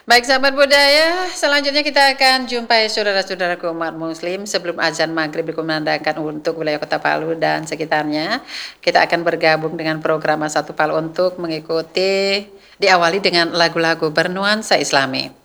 Baik sahabat budaya, selanjutnya kita akan jumpai saudara-saudaraku umat muslim sebelum azan maghrib dikumandangkan untuk wilayah Kota Palu dan sekitarnya. Kita akan bergabung dengan program Satu Palu untuk mengikuti diawali dengan lagu-lagu bernuansa Islami.